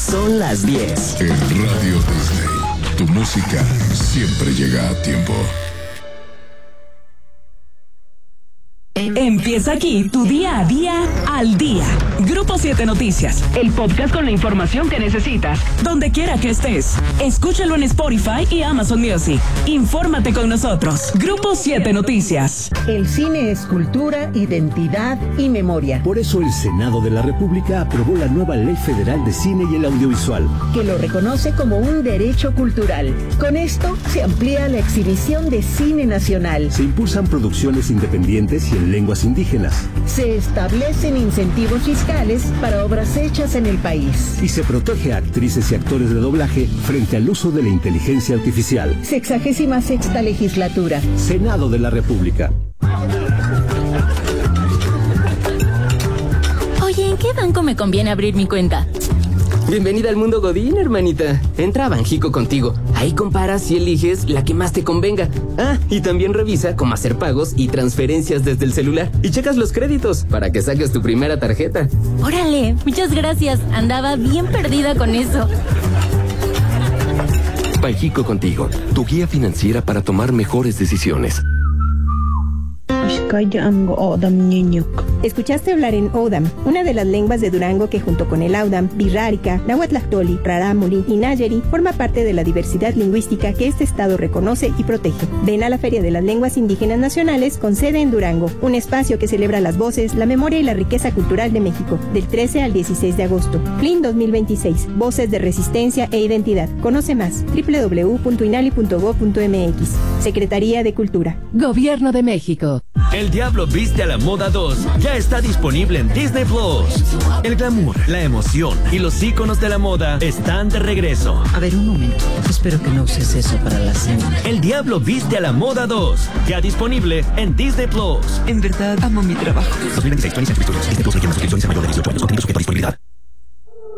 Son las 10. En Radio Disney, tu música siempre llega a tiempo. Empieza aquí tu día a día al día. Grupo 7 Noticias, el podcast con la información que necesitas, donde quiera que estés. Escúchalo en Spotify y Amazon Music. Infórmate con nosotros. Grupo 7 Noticias. El cine es cultura, identidad y memoria. Por eso el Senado de la República aprobó la nueva Ley Federal de Cine y el Audiovisual, que lo reconoce como un derecho cultural. Con esto se amplía la exhibición de cine nacional. Se impulsan producciones independientes y en lenguas indígenas. Se establecen incentivos fiscales para obras hechas en el país. Y se protege a actrices y actores de doblaje frente al uso de la inteligencia artificial. 66ª legislatura. Senado de la República. Oye, ¿en qué banco me conviene abrir mi cuenta? Bienvenida al mundo Godín, hermanita. Entra a Banjico Contigo. Ahí comparas y eliges la que más te convenga. Ah, y también revisa cómo hacer pagos y transferencias desde el celular. Y checas los créditos para que saques tu primera tarjeta. Órale, muchas gracias. Andaba bien perdida con eso. Banjico Contigo, tu guía financiera para tomar mejores decisiones. Escuchaste hablar en Odam, una de las lenguas de Durango que junto con el Audam, Birrárica, Nahuatlactoli, Rarámuri y Nayeri forma parte de la diversidad lingüística que este estado reconoce y protege. Ven a la Feria de las Lenguas Indígenas Nacionales con sede en Durango, un espacio que celebra las voces, la memoria y la riqueza cultural de México, del 13 al 16 de agosto. FLIN 2026, Voces de Resistencia e Identidad. Conoce más, www.inali.gov.mx. Secretaría de Cultura. Gobierno de México. El Diablo Viste a la Moda 2 ya está disponible en Disney Plus. El glamour, la emoción y los íconos de la moda están de regreso. A ver, un momento. Espero que no uses eso para la cena. El Diablo Viste a la Moda 2 ya disponible en Disney Plus. En verdad, amo mi trabajo. 2026, Disney Plus requiere suscripciones a mayor de 18 años. Contenido sujeto a disponibilidad.